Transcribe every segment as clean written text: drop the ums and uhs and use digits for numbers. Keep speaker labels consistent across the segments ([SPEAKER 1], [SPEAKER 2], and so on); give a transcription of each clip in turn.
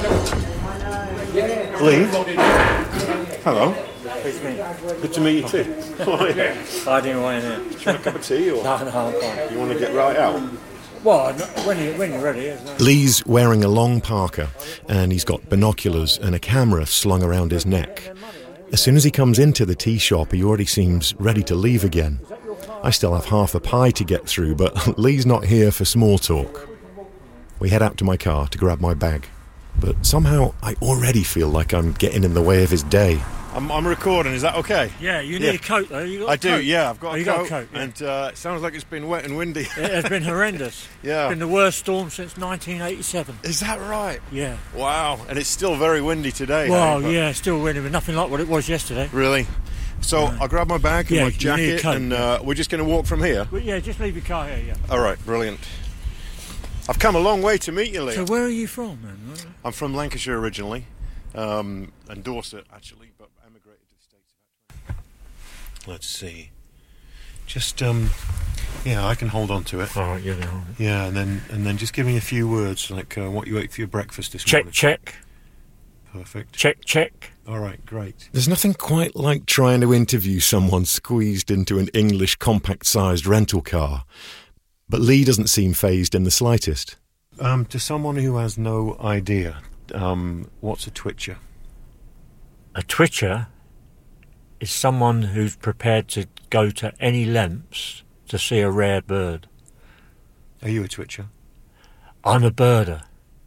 [SPEAKER 1] Lee? Hello.
[SPEAKER 2] It's me.
[SPEAKER 1] Good to meet you too.
[SPEAKER 2] I didn't want to.
[SPEAKER 1] Do you want a cup of tea or
[SPEAKER 2] No, I'm fine.
[SPEAKER 1] you want to get right out?
[SPEAKER 2] Well, when you're ready, isn't it?
[SPEAKER 3] Lee's wearing a long parka and he's got binoculars and a camera slung around his neck. As soon as he comes into the tea shop, he already seems ready to leave again. I still have half a pie to get through, but Lee's not here for small talk. We head out to my car to grab my bag. But somehow I already feel like I'm getting in the way of his day.
[SPEAKER 1] I'm recording, is that okay?
[SPEAKER 2] Yeah, you need a coat though. You got
[SPEAKER 1] I
[SPEAKER 2] a coat?
[SPEAKER 1] do, yeah, I've got a coat.
[SPEAKER 2] Got a coat, yeah.
[SPEAKER 1] And it sounds like it's been wet and windy.
[SPEAKER 2] It has been horrendous.
[SPEAKER 1] Yeah.
[SPEAKER 2] It's been the worst storm since 1987.
[SPEAKER 1] Is that right?
[SPEAKER 2] Yeah.
[SPEAKER 1] Wow, and it's still very windy today.
[SPEAKER 2] Well,
[SPEAKER 1] hey?
[SPEAKER 2] yeah, still windy, but nothing like what it was yesterday.
[SPEAKER 1] Really? So I'll grab my bag and
[SPEAKER 2] Yeah,
[SPEAKER 1] my
[SPEAKER 2] you need a
[SPEAKER 1] jacket
[SPEAKER 2] coat,
[SPEAKER 1] and
[SPEAKER 2] yeah.
[SPEAKER 1] we're just going to walk from here?
[SPEAKER 2] But yeah, just leave your car here, yeah.
[SPEAKER 1] All right, brilliant. I've come a long way to meet you, Lee.
[SPEAKER 2] So where are you from, man?
[SPEAKER 1] I'm from Lancashire originally, and Dorset actually, but emigrated to the States about 20. Let's see. Just yeah, I can hold on to it.
[SPEAKER 2] All right, you're there.
[SPEAKER 1] Yeah, and then just give me a few words like what you ate for your breakfast this
[SPEAKER 2] Check,
[SPEAKER 1] morning.
[SPEAKER 2] check.
[SPEAKER 1] Perfect.
[SPEAKER 2] Check.
[SPEAKER 1] All right, great.
[SPEAKER 3] There's nothing quite like trying to interview someone squeezed into an English compact-sized rental car. But Lee doesn't seem fazed in the slightest.
[SPEAKER 1] To someone who has no idea, what's a twitcher?
[SPEAKER 2] A twitcher is someone who's prepared to go to any lengths to see a rare bird.
[SPEAKER 1] Are you a twitcher?
[SPEAKER 2] I'm a birder.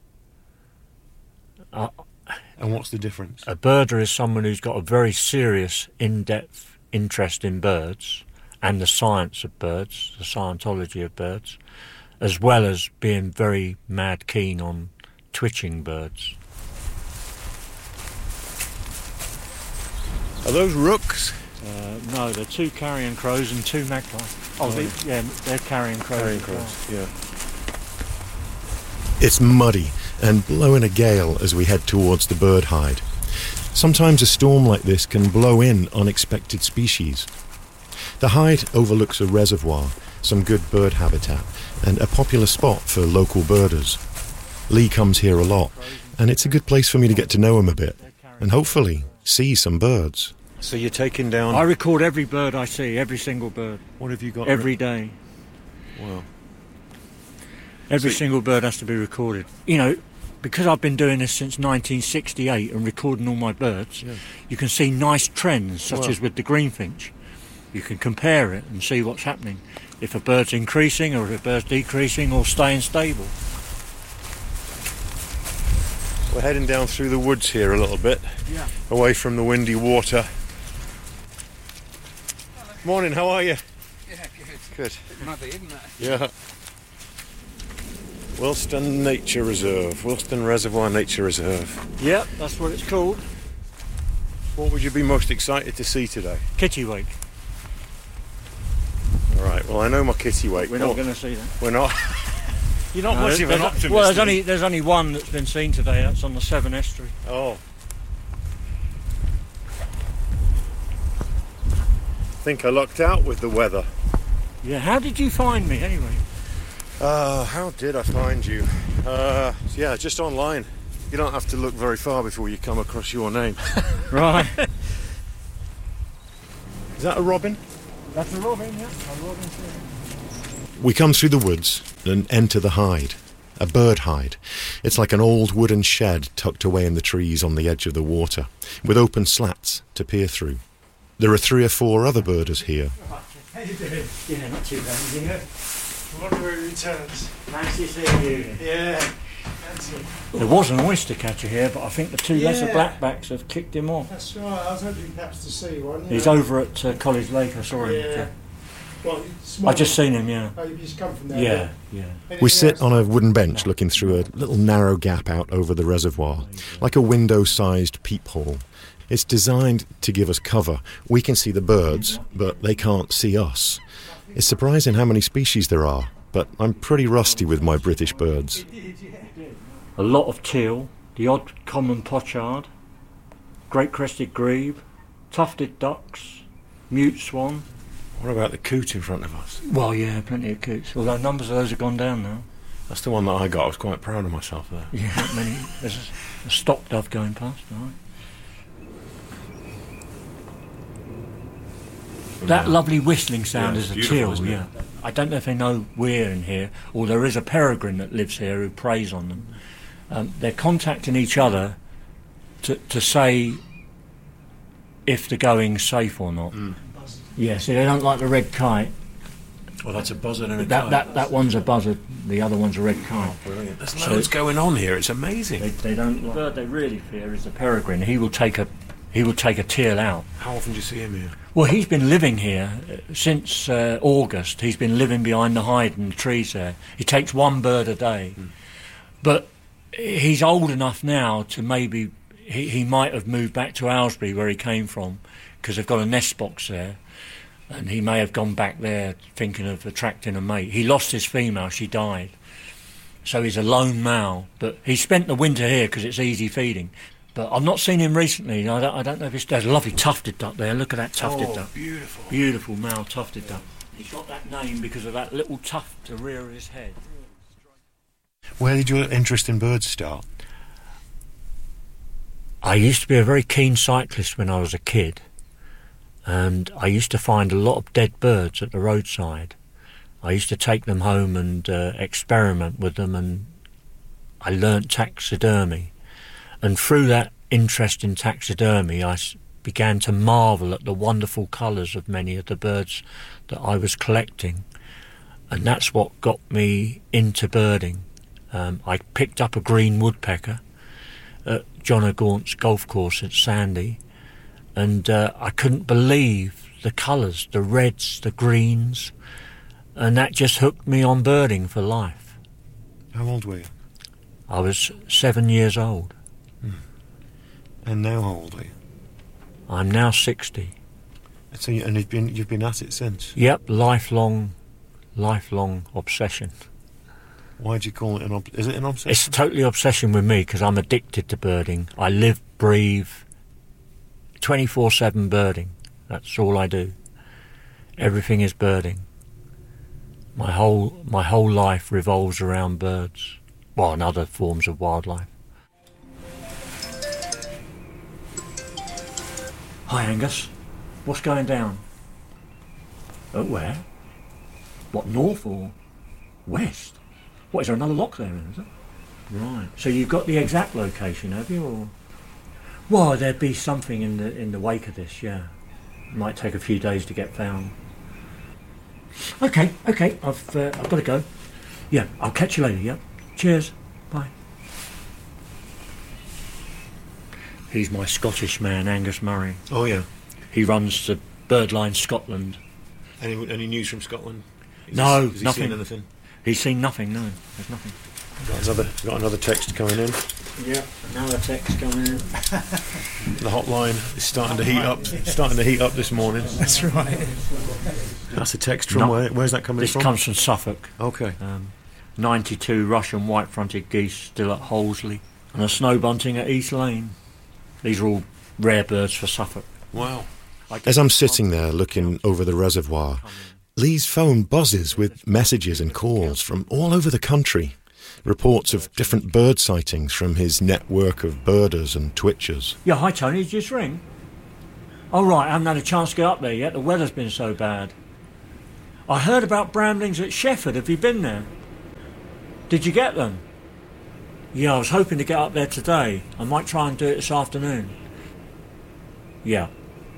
[SPEAKER 1] And what's the difference?
[SPEAKER 2] A birder is someone who's got a very serious, in-depth interest in birds and the science of birds, the scientology of birds, as well as being very mad keen on twitching birds.
[SPEAKER 1] Are those rooks?
[SPEAKER 2] No, they're 2 carrion crows and 2 magpies. They're carrion crows.
[SPEAKER 1] Carrion crows, yeah.
[SPEAKER 3] It's muddy and blowing a gale as we head towards the bird hide. Sometimes a storm like this can blow in unexpected species. The hide overlooks a reservoir, some good bird habitat, and a popular spot for local birders. Lee comes here a lot, and it's a good place for me to get to know him a bit, and hopefully see some birds.
[SPEAKER 1] So you're taking down...
[SPEAKER 2] I record every bird I see, every single bird.
[SPEAKER 1] What have you got?
[SPEAKER 2] Every day.
[SPEAKER 1] Wow.
[SPEAKER 2] Every single bird has to be recorded. You know, because I've been doing this since 1968 and recording all my birds, you can see nice trends, such as with the greenfinch. You can compare it and see what's happening. If a bird's increasing or if a bird's decreasing or staying stable.
[SPEAKER 1] We're heading down through the woods here a little bit, away from the windy water. Morning, how are you?
[SPEAKER 4] Yeah, good.
[SPEAKER 1] Good.
[SPEAKER 4] Muddy, isn't it?
[SPEAKER 1] Yeah. Wilston Nature Reserve, Wilston Reservoir Nature Reserve.
[SPEAKER 2] Yep, that's what it's called.
[SPEAKER 1] What would you be most excited to see today?
[SPEAKER 2] Kittiwake.
[SPEAKER 1] All right, well I know my kittiwake.
[SPEAKER 2] We're not going to see that.
[SPEAKER 1] We're not. You're not much of an optimist.
[SPEAKER 2] Well, there's only one that's been seen today. That's on the Severn Estuary.
[SPEAKER 1] Oh. I think I lucked out with the weather.
[SPEAKER 2] Yeah, how did you find me anyway?
[SPEAKER 1] How did I find you? Yeah, just online. You don't have to look very far before you come across your name.
[SPEAKER 2] Right.
[SPEAKER 1] Is that a robin?
[SPEAKER 2] That's a robin, yeah. A robin.
[SPEAKER 3] We come through the woods and enter the hide, a bird hide. It's like an old wooden shed tucked away in the trees on the edge of the water, with open slats to peer through. There are 3 or 4 other birders here.
[SPEAKER 2] How you doing? Yeah, not too bad, you know.
[SPEAKER 5] I wonder where he returns.
[SPEAKER 2] Fancy seeing you.
[SPEAKER 5] Yeah, fancy.
[SPEAKER 2] There was an oyster catcher here, but I think the 2 lesser
[SPEAKER 5] Yeah.
[SPEAKER 2] blackbacks have kicked him off.
[SPEAKER 5] That's right, I was hoping perhaps to see one.
[SPEAKER 2] He's over at College Lake, I saw him.
[SPEAKER 5] Yeah. Well, small.
[SPEAKER 2] I just seen him, yeah.
[SPEAKER 5] Oh, you've just come from there?
[SPEAKER 2] Yeah.
[SPEAKER 5] Anything
[SPEAKER 3] We sit
[SPEAKER 5] else?
[SPEAKER 3] on a wooden bench looking through a little narrow gap out over the reservoir, like a window-sized peephole. It's designed to give us cover. We can see the birds, but they can't see us. It's surprising how many species there are, but I'm pretty rusty with my British birds.
[SPEAKER 2] A lot of teal, the odd common pochard, great crested grebe, tufted ducks, mute swan.
[SPEAKER 1] What about the coot in front of us?
[SPEAKER 2] Well, yeah, plenty of coots. Although numbers of those have gone down now.
[SPEAKER 1] That's the one that I got. I was quite proud of myself there.
[SPEAKER 2] Yeah, not many. There's a stock dove going past. All right. That lovely whistling sound
[SPEAKER 1] Yeah,
[SPEAKER 2] is a
[SPEAKER 1] beautiful,
[SPEAKER 2] teal,
[SPEAKER 1] isn't it?
[SPEAKER 2] yeah. I don't know if they know we're in here, or there is a peregrine that lives here who preys on them. They're contacting each other to say if the going's safe or not. Yeah, see, they don't like the red kite.
[SPEAKER 1] Well, that's a buzzard and a kite.
[SPEAKER 2] That one's a buzzard, the other one's a red kite.
[SPEAKER 1] Brilliant. There's loads going on here. It's amazing.
[SPEAKER 2] They don't. The bird they really fear is the peregrine. He will take a teal out.
[SPEAKER 1] How often do you see him here?
[SPEAKER 2] Well, he's been living here since August. He's been living behind the hide and the trees there. He takes one bird a day. But he's old enough now to maybe... He might have moved back to Aylesbury, where he came from, because they've got a nest box there. And he may have gone back there thinking of attracting a mate. He lost his female. She died. So he's a lone male. But he spent the winter here because it's easy feeding. But I've not seen him recently. I don't know if there's a lovely tufted duck there. Look at that tufted duck.
[SPEAKER 1] Beautiful.
[SPEAKER 2] Beautiful male tufted duck. He's got that name because of that little tuft to the rear of his head.
[SPEAKER 1] Where did your interest in birds start?
[SPEAKER 2] I used to be a very keen cyclist when I was a kid. And I used to find a lot of dead birds at the roadside. I used to take them home and experiment with them, and I learnt taxidermy. And through that interest in taxidermy, I began to marvel at the wonderful colours of many of the birds that I was collecting. And that's what got me into birding. I picked up a green woodpecker at John O'Gaunt's golf course at Sandy, and I couldn't believe the colours, the reds, the greens, and that just hooked me on birding for life.
[SPEAKER 1] How old were you?
[SPEAKER 2] I was 7 years old.
[SPEAKER 1] And now how old are you?
[SPEAKER 2] I'm now 60.
[SPEAKER 1] So you've been at it since?
[SPEAKER 2] Yep, lifelong obsession.
[SPEAKER 1] Why do you call it is it an obsession?
[SPEAKER 2] It's totally obsession with me because I'm addicted to birding. I live, breathe, 24/7 birding. That's all I do. Everything is birding. My whole life revolves around birds. Well, and other forms of wildlife. Hi, Angus. What's going down? Oh, where? What, north or west? What, is there another lock there, is it? Right. So you've got the exact location, have you? Or? Well, there'd be something in the wake of this, yeah. Might take a few days to get found. Okay. I've got to go. Yeah, I'll catch you later. Yep. Cheers. Bye. He's my Scottish man, Angus Murray.
[SPEAKER 1] Oh yeah.
[SPEAKER 2] He runs the Birdline Scotland.
[SPEAKER 1] Any news from Scotland?
[SPEAKER 2] No,
[SPEAKER 1] has he
[SPEAKER 2] nothing.
[SPEAKER 1] Seen anything?
[SPEAKER 2] He's seen nothing. No, there's nothing.
[SPEAKER 1] Got another text coming in.
[SPEAKER 2] Yeah, another text coming in.
[SPEAKER 1] The hotline is starting to heat up. Starting to heat up this morning.
[SPEAKER 5] That's right.
[SPEAKER 1] That's a text from
[SPEAKER 2] No,
[SPEAKER 1] where's that coming
[SPEAKER 2] This
[SPEAKER 1] from?
[SPEAKER 2] comes from Suffolk.
[SPEAKER 1] Okay.
[SPEAKER 2] 92 Russian white-fronted geese still at Hollesley, and a snow bunting at East Lane. These are all rare birds for Suffolk.
[SPEAKER 1] Wow.
[SPEAKER 3] As I'm sitting there looking over the reservoir, Lee's phone buzzes with messages and calls from all over the country. Reports of different bird sightings from his network of birders and twitchers.
[SPEAKER 2] Yeah, hi Tony, did you just ring? Oh right, I haven't had a chance to get up there yet, the weather's been so bad. I heard about bramblings at Shefford, have you been there? Did you get them? Yeah, I was hoping to get up there today. I might try and do it this afternoon. Yeah.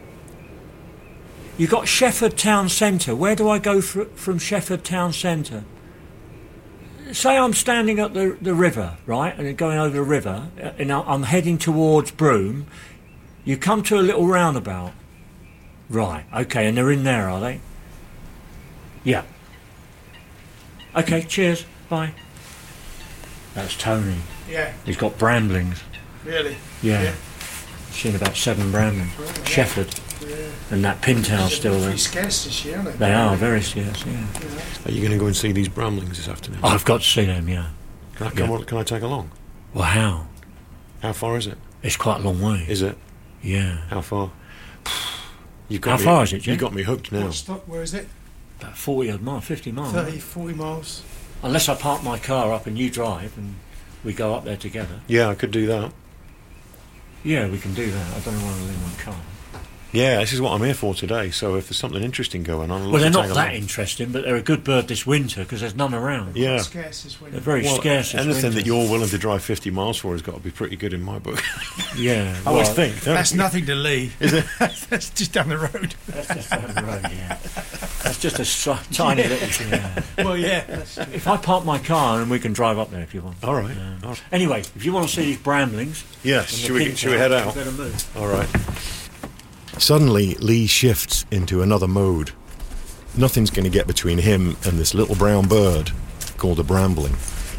[SPEAKER 2] You got Shefford Town Centre. Where do I go from Shefford Town Centre? Say I'm standing at the river, right, and going over the river, and I'm heading towards Broome. You come to a little roundabout. Right, okay, and they're in there, are they? Yeah. Okay, cheers, bye. That's Tony.
[SPEAKER 5] Yeah,
[SPEAKER 2] He's got bramblings.
[SPEAKER 5] really.
[SPEAKER 2] Yeah. Seen about 7 bramblings. Shefford.
[SPEAKER 5] Yeah.
[SPEAKER 2] And that pintail's still there.
[SPEAKER 5] Pretty scarce this year, aren't
[SPEAKER 2] They are very scarce, yeah.
[SPEAKER 1] Are you going to go and see these bramblings this afternoon?
[SPEAKER 2] I've got to see them, yeah.
[SPEAKER 1] Can I come on? Can I take along?
[SPEAKER 2] Well, how?
[SPEAKER 1] How far is it?
[SPEAKER 2] It's quite a long way.
[SPEAKER 1] Is it?
[SPEAKER 2] Yeah.
[SPEAKER 1] How far?
[SPEAKER 2] How far is it, Jim?
[SPEAKER 1] You got me hooked now.
[SPEAKER 5] Where is it?
[SPEAKER 2] About 40 odd miles, 50 miles.
[SPEAKER 5] 30, 40 miles.
[SPEAKER 2] Unless I park my car up and you drive and we go up there together.
[SPEAKER 3] Yeah, I could do that.
[SPEAKER 2] Yeah, we can do that. I don't want to leave my car.
[SPEAKER 3] Yeah, this is what I'm here for today, so if there's something interesting going on...
[SPEAKER 2] Well, they're not that interesting, but they're a good bird this winter because there's none around.
[SPEAKER 3] Yeah.
[SPEAKER 5] Scarce this winter.
[SPEAKER 2] They're very scarce this
[SPEAKER 3] Anything
[SPEAKER 2] winter.
[SPEAKER 3] that you're willing to drive 50 miles for has got to be pretty good in my book.
[SPEAKER 2] Yeah.
[SPEAKER 3] I always think.
[SPEAKER 5] That's nothing to Lee.
[SPEAKER 3] Is it?
[SPEAKER 5] That's just down the road.
[SPEAKER 2] That's just down the road, yeah. That's just a tiny little thing. Yeah.
[SPEAKER 5] Well, yeah. That's true.
[SPEAKER 2] If I park my car and we can drive up there if you want.
[SPEAKER 3] All right. All right.
[SPEAKER 2] Anyway, if you want to see these bramblings...
[SPEAKER 3] Yes,
[SPEAKER 2] and the
[SPEAKER 3] should we
[SPEAKER 2] pintail,
[SPEAKER 3] head out?
[SPEAKER 2] you better move.
[SPEAKER 3] All right. Suddenly, Lee shifts into another mode. Nothing's going to get between him and this little brown bird called a brambling.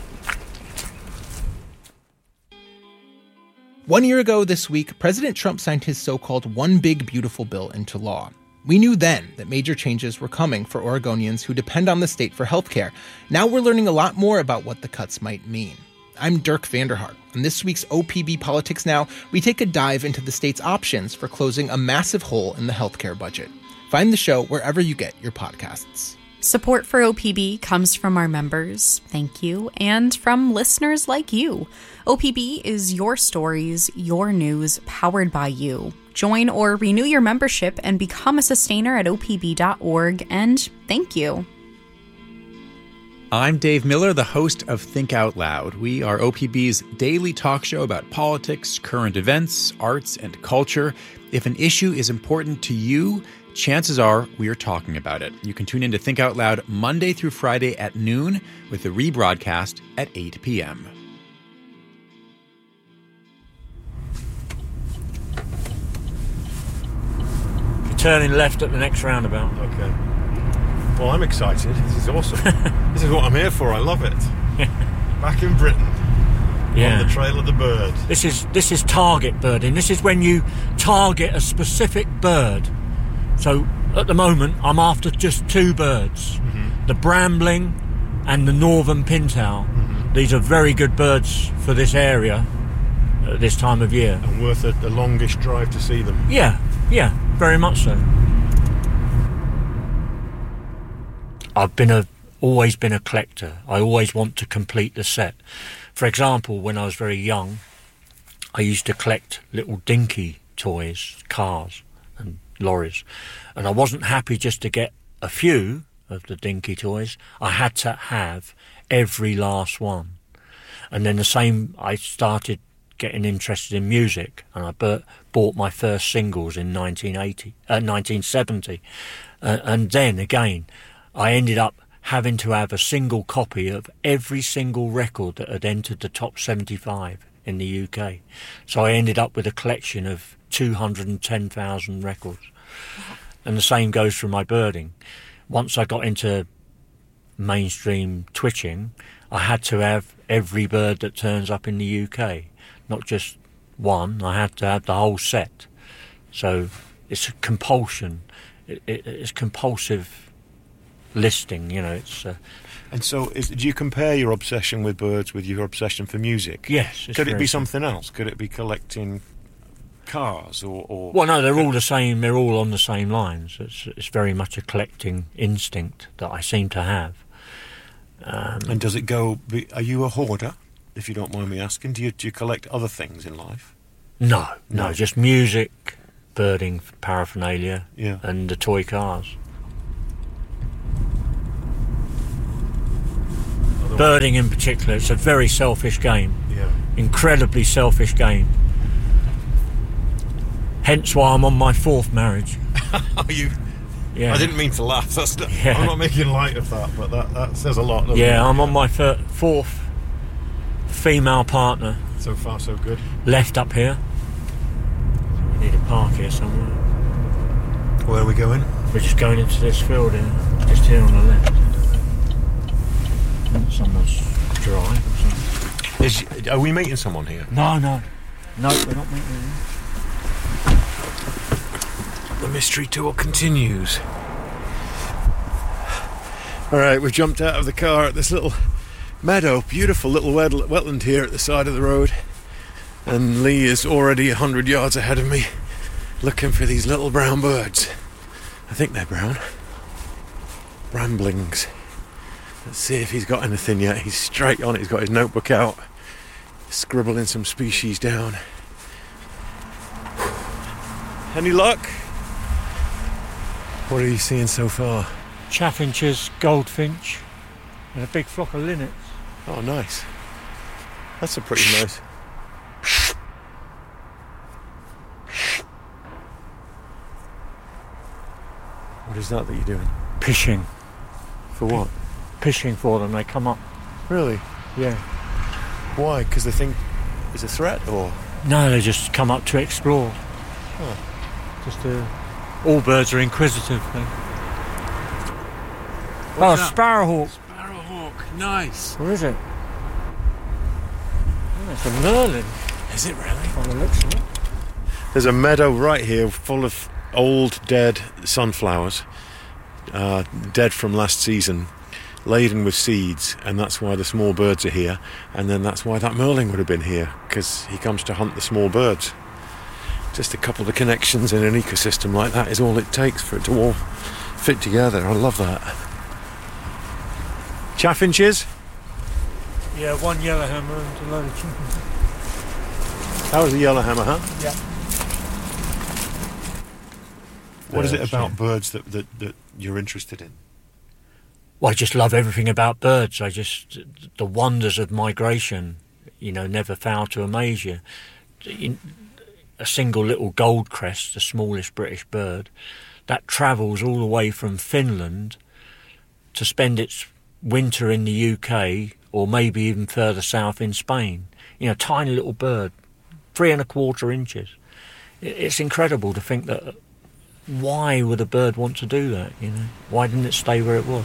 [SPEAKER 6] 1 year ago this week, President Trump signed his so-called One Big Beautiful Bill into law. We knew then that major changes were coming for Oregonians who depend on the state for healthcare. Now we're learning a lot more about what the cuts might mean. I'm Dirk Vanderhart. On this week's OPB Politics Now, we take a dive into the state's options for closing a massive hole in the healthcare budget. Find the show wherever you get your podcasts.
[SPEAKER 7] Support for OPB comes from our members, thank you, and from listeners like you. OPB is your stories, your news, powered by you. Join or renew your membership and become a sustainer at opb.org, and thank you.
[SPEAKER 8] I'm Dave Miller, the host of Think Out Loud. We are OPB's daily talk show about politics, current events, arts, and culture. If an issue is important to you, chances are we are talking about it. You can tune in to Think Out Loud Monday through Friday at noon with the rebroadcast at 8 p.m.
[SPEAKER 2] You're turning left at the next roundabout.
[SPEAKER 3] Okay. Well, I'm excited. This is awesome. This is what I'm here for. I love it. Back in Britain.
[SPEAKER 2] Yeah.
[SPEAKER 3] On the trail of the bird.
[SPEAKER 2] This is target birding. This is when you target a specific bird. So at the moment, I'm after just two birds, the brambling and the northern pintail. These are very good birds for this area at this time of year.
[SPEAKER 3] And worth the longest drive to see them.
[SPEAKER 2] Yeah, very much so. I've always been a collector. I always want to complete the set. For example, when I was very young, I used to collect little dinky toys, cars and lorries. And I wasn't happy just to get a few of the dinky toys. I had to have every last one. And then I started getting interested in music, and I bought my first singles in 1970. And then again, I ended up having to have a single copy of every single record that had entered the top 75 in the UK. So I ended up with a collection of 210,000 records. And the same goes for my birding. Once I got into mainstream twitching, I had to have every bird that turns up in the UK, not just one. I had to have the whole set. So it's a compulsion. It's compulsive listing, it's...
[SPEAKER 3] And so, do you compare your obsession with birds with your obsession for music?
[SPEAKER 2] Yes.
[SPEAKER 3] Could it be something else? Could it be collecting cars or...
[SPEAKER 2] Well, no, they're all the same. They're all on the same lines. It's very much a collecting instinct that I seem to have.
[SPEAKER 3] And does it go... Are you a hoarder, if you don't mind me asking? Do you collect other things in life?
[SPEAKER 2] No, just music, birding, paraphernalia, and the toy cars. Birding in particular, it's a very selfish game.
[SPEAKER 3] Yeah.
[SPEAKER 2] Incredibly selfish game. Hence why I'm on my fourth marriage.
[SPEAKER 3] Are you?
[SPEAKER 2] Yeah.
[SPEAKER 3] I didn't mean to laugh. I'm not making light of that, but that says a lot.
[SPEAKER 2] Yeah, I'm on my fourth female partner.
[SPEAKER 3] So far, so good.
[SPEAKER 2] Left up here. We need a park here somewhere.
[SPEAKER 3] Where are we going?
[SPEAKER 2] We're just going into this field here. Just here on the left. Someone's drive or something.
[SPEAKER 3] Are we meeting someone here?
[SPEAKER 2] No, we're not meeting anyone.
[SPEAKER 3] The mystery tour continues. Alright, we've jumped out of the car at this little meadow, beautiful little wetland here at the side of the road, and Lee is already 100 yards ahead of me looking for these little brown birds. I think they're brown. Bramblings.
[SPEAKER 1] Let's see if he's got anything yet. He's straight on it. He's got his notebook out, scribbling some species down. Any luck? What are you seeing so far?
[SPEAKER 2] Chaffinches, goldfinch, and a big flock of linnets.
[SPEAKER 1] Oh, nice. That's a pretty nice. What is that you're doing?
[SPEAKER 2] Pishing.
[SPEAKER 1] For what?
[SPEAKER 2] Pishing for them, they come up.
[SPEAKER 1] Really?
[SPEAKER 2] Yeah.
[SPEAKER 1] Why? Because they think it's a threat, or?
[SPEAKER 2] No, they just come up to explore. All birds are inquisitive. Sparrowhawk.
[SPEAKER 1] Sparrowhawk, nice.
[SPEAKER 2] Where is it? Oh, it's a merlin.
[SPEAKER 1] Is it really?
[SPEAKER 2] On the looks of it.
[SPEAKER 1] There's a meadow right here full of old dead sunflowers, dead from last season, laden with seeds, and that's why the small birds are here, and then that's why that merlin would have been here, because he comes to hunt the small birds. Just a couple of connections in an ecosystem like that is all it takes for it to all fit together. I love that. Chaffinches?
[SPEAKER 2] Yeah, one yellowhammer and a load of chickens.
[SPEAKER 1] That was a yellowhammer, huh?
[SPEAKER 2] Yeah.
[SPEAKER 1] What is it about birds that you're interested in?
[SPEAKER 2] Well, I just love everything about birds. The wonders of migration, never fail to amaze you. A single little goldcrest, the smallest British bird, that travels all the way from Finland to spend its winter in the UK, or maybe even further south in Spain. Tiny little bird, 3 1/4 inches. It's incredible to think that. Why would a bird want to do that? Why didn't it stay where it was?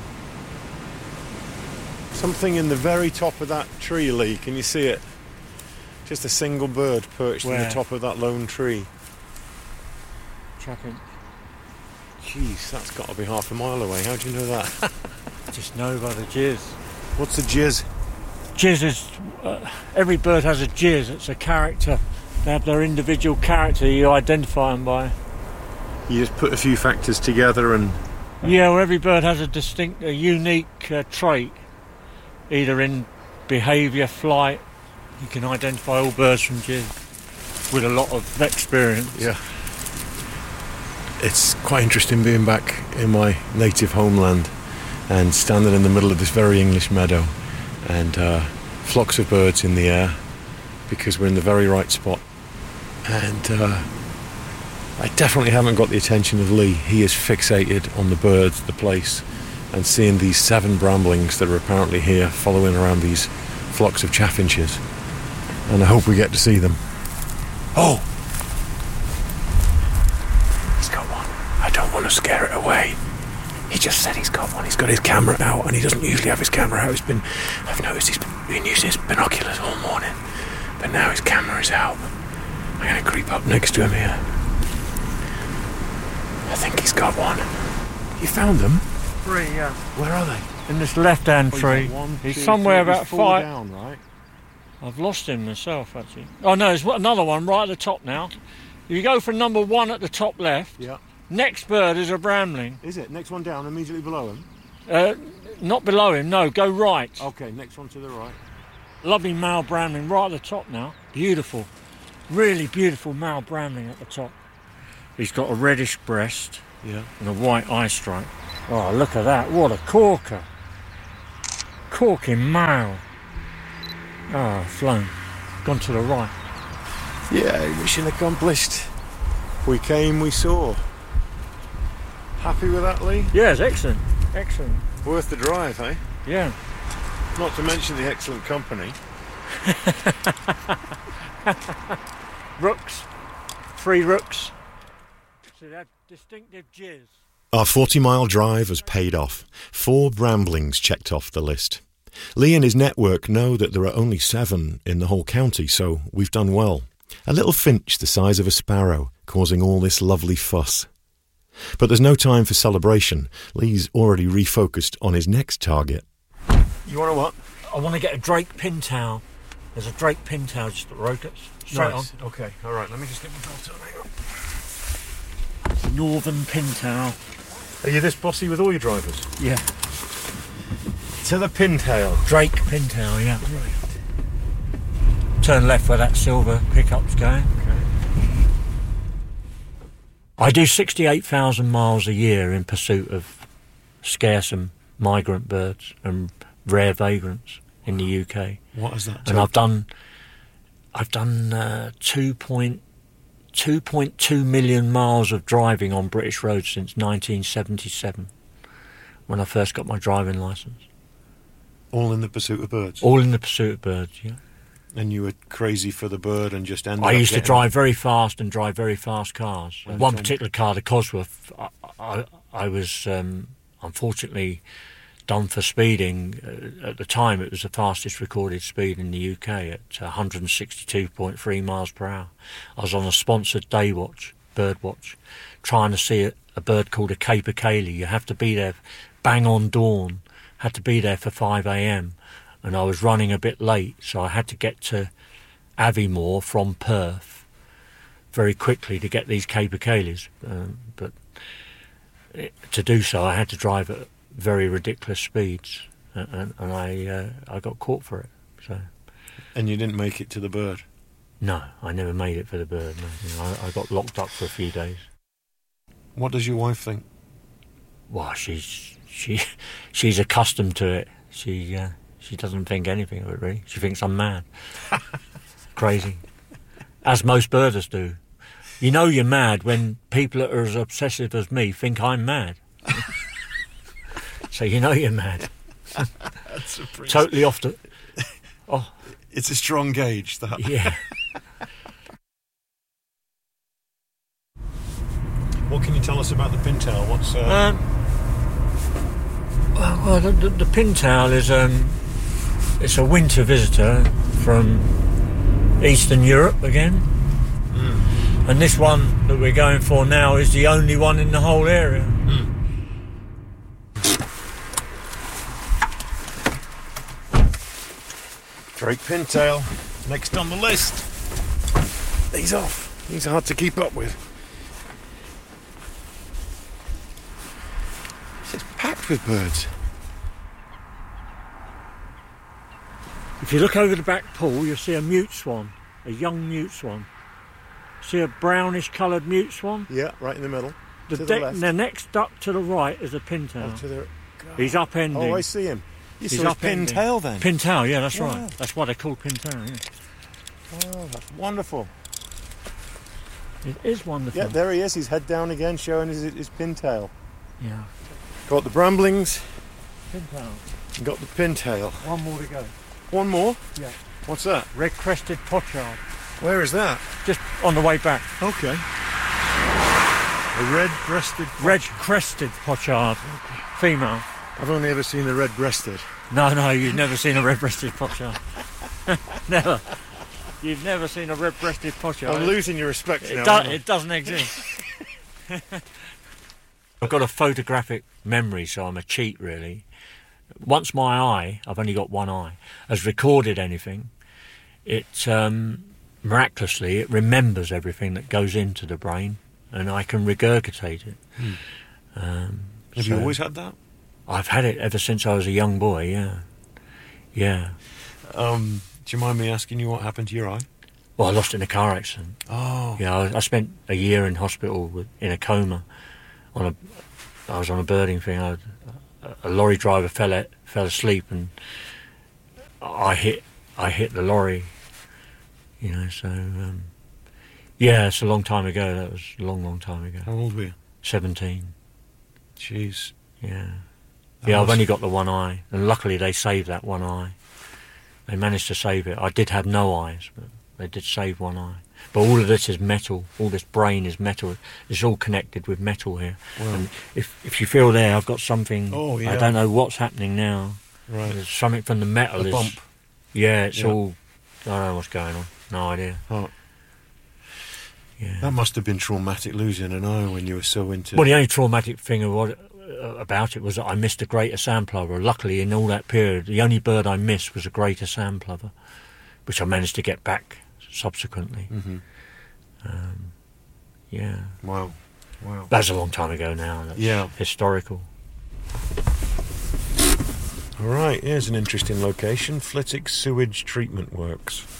[SPEAKER 1] Something in the very top of that tree, Lee. Can you see it? Just a single bird perched in the top of that lone tree.
[SPEAKER 2] Chaffinch.
[SPEAKER 1] Jeez, that's got to be half a mile away. How do you know that?
[SPEAKER 2] Just know by the jizz.
[SPEAKER 1] What's a jizz?
[SPEAKER 2] Jizz is... every bird has a jizz. It's a character. They have their individual character you identify them by.
[SPEAKER 1] You just put a few factors together and...
[SPEAKER 2] Yeah, well, every bird has a unique trait, either in behaviour, flight. You can identify all birds from jizz with a lot of experience.
[SPEAKER 1] Yeah. It's quite interesting being back in my native homeland and standing in the middle of this very English meadow and flocks of birds in the air, because we're in the very right spot. And I definitely haven't got the attention of Lee. He is fixated on the birds, the place, and seeing these 7 bramblings that are apparently here following around these flocks of chaffinches. And I hope we get to see them. Oh! He's got one. I don't want to scare it away. He just said he's got one. He's got his camera out, and he doesn't usually have his camera out. I've noticed he's been using his binoculars all morning, but now his camera is out. I'm going to creep up next to him here. I think he's got one. You found them?
[SPEAKER 2] 3, yeah.
[SPEAKER 1] Where are they?
[SPEAKER 2] In this left-hand tree. He's somewhere about 5.
[SPEAKER 1] Down, right?
[SPEAKER 2] I've lost him myself, actually. Oh, no, there's another one right at the top now. If you go for number 1 at the top left,
[SPEAKER 1] yeah.
[SPEAKER 2] Next bird is a brambling.
[SPEAKER 1] Is it? Next one down, immediately below him?
[SPEAKER 2] Not below him, no, go right.
[SPEAKER 1] Okay, next one to the right.
[SPEAKER 2] Lovely male brambling right at the top now. Beautiful. Really beautiful male brambling at the top. He's got a reddish breast,
[SPEAKER 1] yeah,
[SPEAKER 2] and a white eye stripe. Oh, look at that. What a corker. Corking male. Oh, flown. Gone to the right.
[SPEAKER 1] Yeah, mission accomplished. We came, we saw. Happy with that, Lee?
[SPEAKER 2] Yes, excellent. Excellent.
[SPEAKER 1] Worth the drive, eh?
[SPEAKER 2] Yeah.
[SPEAKER 1] Not to mention the excellent company.
[SPEAKER 2] Rooks. 3 rooks. See that distinctive jizz.
[SPEAKER 3] Our 40-mile drive has paid off. 4 bramblings checked off the list. Lee and his network know that there are only 7 in the whole county, so we've done well. A little finch the size of a sparrow, causing all this lovely fuss. But there's no time for celebration. Lee's already refocused on his next target.
[SPEAKER 1] You want to what?
[SPEAKER 2] I want to get a drake pintail. There's a drake pintail just at the road. Straight
[SPEAKER 1] nice.
[SPEAKER 2] on.
[SPEAKER 1] Okay, all right, let me just get my belt on.
[SPEAKER 2] Northern pintail.
[SPEAKER 1] Are you this bossy with all your drivers?
[SPEAKER 2] Yeah.
[SPEAKER 1] to the pintail.
[SPEAKER 2] Drake pintail, yeah. Right. Turn left where that silver pickup's going.
[SPEAKER 1] Okay.
[SPEAKER 2] I do 68,000 miles a year in pursuit of scarce and migrant birds and rare vagrants in the UK.
[SPEAKER 1] What is that?
[SPEAKER 2] And I've done 2.2 million miles of driving on British roads since 1977, when I first got my driving licence.
[SPEAKER 1] All in the pursuit of birds?
[SPEAKER 2] All in the pursuit of birds, yeah.
[SPEAKER 1] And you were crazy for the bird and just ended
[SPEAKER 2] I
[SPEAKER 1] up
[SPEAKER 2] used to
[SPEAKER 1] getting-
[SPEAKER 2] drive very fast and drive very fast cars.
[SPEAKER 1] Well,
[SPEAKER 2] One
[SPEAKER 1] tell me-
[SPEAKER 2] particular car, the Cosworth, I was unfortunately done for speeding. At the time, it was the fastest recorded speed in the UK at 162.3 miles per hour. I was on a sponsored day watch, bird watch, trying to see a bird called a capercaillie. You have to be there bang on dawn, had to be there for 5 a.m. and I was running a bit late, so I had to get to Aviemore from Perth very quickly to get these capercaillies. But to do so, I had to drive at very ridiculous speeds, and I got caught for it. So.
[SPEAKER 1] And you didn't make it to the bird?
[SPEAKER 2] No, I never made it for the bird. No. You know, I got locked up for a few days.
[SPEAKER 1] What does your wife think?
[SPEAKER 2] Well, she's accustomed to it. She doesn't think anything of it, really. She thinks I'm mad. Crazy. As most birders do. You know you're mad when people that are as obsessive as me think I'm mad. So you know you're mad.
[SPEAKER 1] That's a pretty...
[SPEAKER 2] Totally off the... Oh.
[SPEAKER 1] It's a strong gauge, that.
[SPEAKER 2] Yeah.
[SPEAKER 1] What can you tell us about the pintail? What's...
[SPEAKER 2] Well, the pintail is it's a winter visitor from Eastern Europe again. And this one that we're going for now is the only one in the whole area.
[SPEAKER 1] Drake pintail, next on the list. He's off. He's hard to keep up with. It's packed with birds.
[SPEAKER 2] If you look over the back pool, you'll see a mute swan, a young mute swan. See a brownish coloured mute swan?
[SPEAKER 1] Yeah, right in the middle.
[SPEAKER 2] The next up to the right is a pintail. He's upending.
[SPEAKER 1] Oh, I see him.
[SPEAKER 2] He's
[SPEAKER 1] He's
[SPEAKER 2] upending.
[SPEAKER 1] pintail then?
[SPEAKER 2] Pintail, yeah, that's
[SPEAKER 1] Yeah.
[SPEAKER 2] right. That's why they're called pintail, yeah.
[SPEAKER 1] Oh, that's wonderful.
[SPEAKER 2] It is wonderful.
[SPEAKER 1] Yeah, there he is. He's head down again, showing his pintail.
[SPEAKER 2] Yeah.
[SPEAKER 1] Got the bramblings,
[SPEAKER 2] Pintail.
[SPEAKER 1] got the pintail.
[SPEAKER 2] One more to go.
[SPEAKER 1] One more?
[SPEAKER 2] Yeah.
[SPEAKER 1] What's that?
[SPEAKER 2] Red-crested pochard.
[SPEAKER 1] Where is that?
[SPEAKER 2] Just on the way back.
[SPEAKER 1] Okay. A red-breasted...
[SPEAKER 2] Red-crested pochard. Female.
[SPEAKER 1] I've only ever seen a red-breasted.
[SPEAKER 2] No, you've never seen a red-breasted pochard. Never. You've never seen a red-breasted pochard.
[SPEAKER 1] I'm losing your respect now.
[SPEAKER 2] It doesn't exist. I've got a photographic memory, so I'm a cheat, really. Once my eye, I've only got one eye, has recorded anything, it miraculously, it remembers everything that goes into the brain, and I can regurgitate it.
[SPEAKER 1] Have you always had that?
[SPEAKER 2] I've had it ever since I was a young boy, yeah. Yeah.
[SPEAKER 1] Do you mind me asking you what happened to your eye?
[SPEAKER 2] Well, I lost it in a car accident.
[SPEAKER 1] Oh.
[SPEAKER 2] Yeah, I spent a year in hospital in a coma. I was on a birding thing. A lorry driver fell asleep, and I hit the lorry. You know, so yeah, it's a long time ago. That was a long time ago.
[SPEAKER 1] How old were you?
[SPEAKER 2] 17.
[SPEAKER 1] Jeez.
[SPEAKER 2] Yeah. Yeah, I've only got the one eye, and luckily they saved that one eye. They managed to save it. I did have no eyes, but they did save one eye. But all of this is metal. All this brain is metal. It's all connected with metal here.
[SPEAKER 1] Wow.
[SPEAKER 2] And if you feel there, I've got something.
[SPEAKER 1] Oh, yeah.
[SPEAKER 2] I don't know what's happening now.
[SPEAKER 1] Right.
[SPEAKER 2] There's something from the metal.
[SPEAKER 1] A bump.
[SPEAKER 2] Yeah, it's
[SPEAKER 1] Yeah.
[SPEAKER 2] all. I don't know what's going on. No idea.
[SPEAKER 1] Oh.
[SPEAKER 2] Yeah.
[SPEAKER 1] That must have been traumatic, losing an eye when you were so into...
[SPEAKER 2] Well, the only traumatic thing about it was that I missed a greater sandplover. Luckily, in all that period, the only bird I missed was a greater sandplover, which I managed to get back subsequently.
[SPEAKER 1] Mm-hmm.
[SPEAKER 2] Yeah.
[SPEAKER 1] Wow.
[SPEAKER 2] That's a long time ago now. That's
[SPEAKER 1] Yeah.
[SPEAKER 2] historical.
[SPEAKER 1] All right, here's an interesting location, Flitwick Sewage Treatment Works.